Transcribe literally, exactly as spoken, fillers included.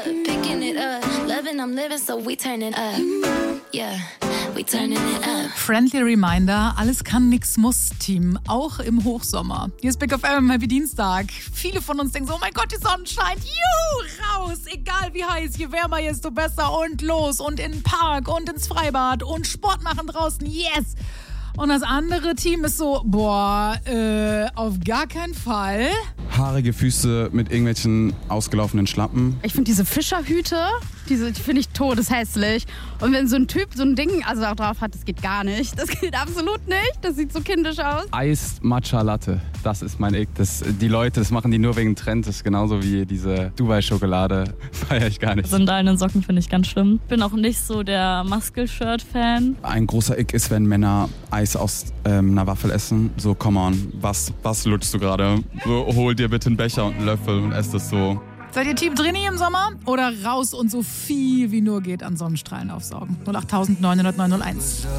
Picking it up, loving, I'm living, so we turn it up. Yeah, we turning it up. Friendly Reminder, alles kann, nix muss, Team. Auch im Hochsommer. Hier ist Big F M, Happy Dienstag. Viele von uns denken so, oh mein Gott, die Sonne scheint. Juhu, raus. Egal wie heiß, je wärmer, desto besser. Und los und in den Park und ins Freibad und Sport machen draußen. Yes. Und das andere Team ist so, boah, äh, auf gar keinen Fall. Haarige Füße mit irgendwelchen ausgelaufenen Schlappen. Ich finde diese Fischerhüte, diese die finde ich todeshässlich. Und wenn so ein Typ so ein Ding also auch drauf hat, das geht gar nicht. Das geht absolut nicht. Das sieht so kindisch aus. Eis Matcha Latte, das ist mein Ick. Das, die Leute, das machen die nur wegen Trend. Das ist genauso wie diese Dubai-Schokolade. Feiere ich gar nicht. Sandalen und Socken finde ich ganz schlimm. Bin auch nicht so der Muscle-Shirt-Fan. Ein großer Ick ist, wenn Männer Eis aus ähm, einer Waffel essen. So, come on, was, was lutschst du gerade? So, hol dir bitte einen Becher und einen Löffel und ess das so. Seid ihr Team Drini im Sommer oder raus und so viel wie nur geht an Sonnenstrahlen aufsaugen? null acht neun null neun null eins.